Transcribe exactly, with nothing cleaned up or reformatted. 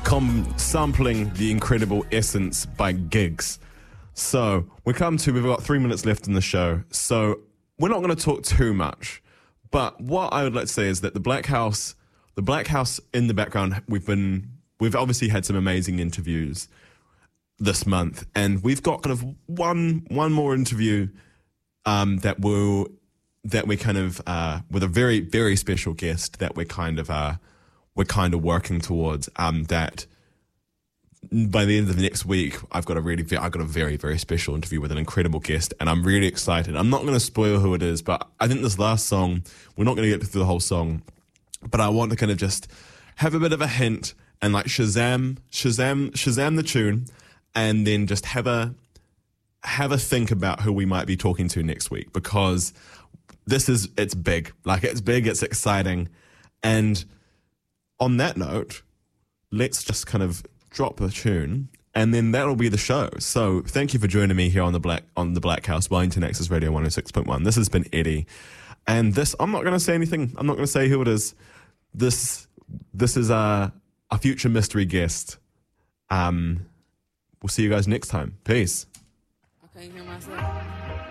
com- sampling the incredible Essence by Giggs. So we come to, we've got three minutes left in the show, so we're not going to talk too much. But what I would like to say is that the Black House, the Black House in the background, we've been, we've obviously had some amazing interviews this month, and we've got kind of one one more interview um, that will that we kind of uh, with a very very special guest that we're kind of uh, we're kind of working towards. Um, that by the end of the next week, I've got a really I've got a very very special interview with an incredible guest, and I'm really excited. I'm not going to spoil who it is, but I think this last song, we're not going to get through the whole song, but I want to kind of just have a bit of a hint and like Shazam Shazam Shazam the tune. And then just have a have a think about who we might be talking to next week, because this is it's big. Like it's big, it's exciting. And on that note, let's just kind of drop the tune, and then that'll be the show. So thank you for joining me here on the Black on the Black House, Wellington Access Radio one oh six point one. This has been Eddie, and this I'm not going to say anything. I'm not going to say who it is. This this is a a future mystery guest. Um. We'll see you guys next time. Peace. I can't hear myself.